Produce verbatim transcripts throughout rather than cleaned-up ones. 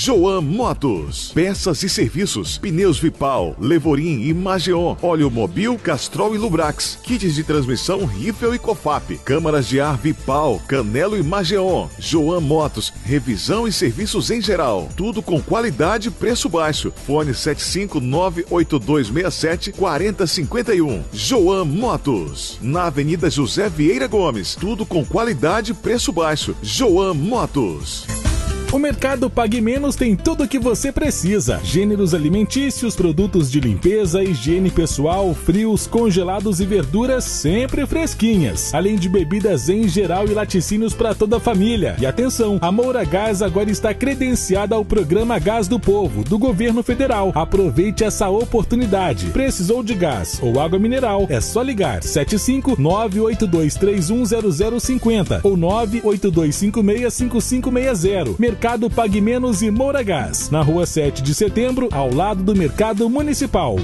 Joan Motos. Peças e serviços, pneus Vipal, Levorim e Mageon, óleo Mobil, Castrol e Lubrax, kits de transmissão Riffel e Cofap, câmaras de ar Vipal, Canelo e Mageon. Joan Motos, revisão e serviços em geral. Tudo com qualidade e preço baixo. Fone sete cinco nove oito dois seis sete quatro zero cinco um. Joan Motos. Na Avenida José Vieira Gomes. Tudo com qualidade e preço baixo. Joan Motos. O Mercado Pague Menos tem tudo o que você precisa. Gêneros alimentícios, produtos de limpeza, higiene pessoal, frios, congelados e verduras sempre fresquinhas. Além de bebidas em geral e laticínios para toda a família. E atenção, a Moura Gás agora está credenciada ao Programa Gás do Povo, do Governo Federal. Aproveite essa oportunidade. Precisou de gás ou água mineral? É só ligar sete cinco nove oito dois três um zero zero cinco zero ou nove oito dois cinco seis cinco cinco seis zero. Mercado Pague Menos e Moura Gás, na rua sete de setembro, ao lado do Mercado Municipal.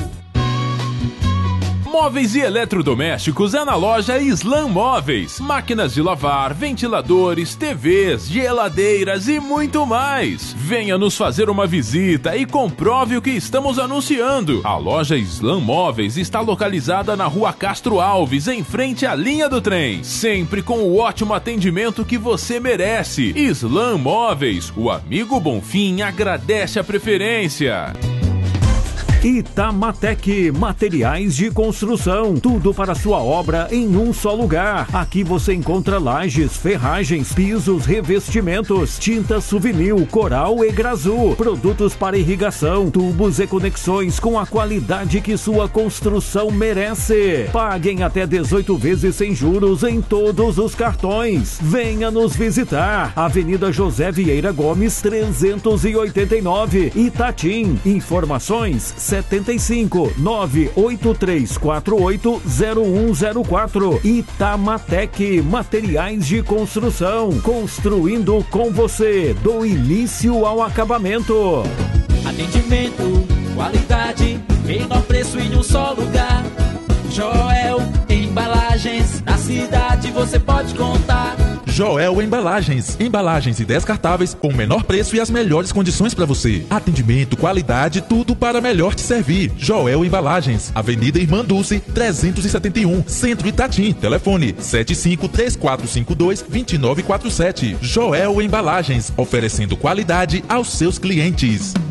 Móveis e eletrodomésticos é na loja Islam Móveis. Máquinas de lavar, ventiladores, T Vs, geladeiras e muito mais. Venha nos fazer uma visita e comprove o que estamos anunciando. A loja Islam Móveis está localizada na rua Castro Alves, em frente à linha do trem. Sempre com o ótimo atendimento que você merece. Islam Móveis, o amigo Bonfim agradece a preferência. Itamatec, materiais de construção, tudo para sua obra em um só lugar. Aqui você encontra lajes, ferragens, pisos, revestimentos, tinta souvenir, coral e grazul, produtos para irrigação, tubos e conexões com a qualidade que sua construção merece. Paguem até dezoito vezes sem juros em todos os cartões. Venha nos visitar. Avenida José Vieira Gomes, trezentos e oitenta e nove, Itatim. Informações setenta e cinco nove oito três quatro oito zero um zero quatro. Itamatec, materiais de construção, construindo com você do início ao acabamento. Atendimento, qualidade, menor preço em um só lugar. Joel Embalagens, na cidade você pode contar. Joel Embalagens, embalagens e descartáveis com o menor preço e as melhores condições para você. Atendimento, qualidade, tudo para melhor te servir. Joel Embalagens, Avenida Irmã Dulce, trezentos e setenta e um, Centro Itatim. Telefone sete cinco três quatro cinco dois dois nove quatro sete. Joel Embalagens, oferecendo qualidade aos seus clientes.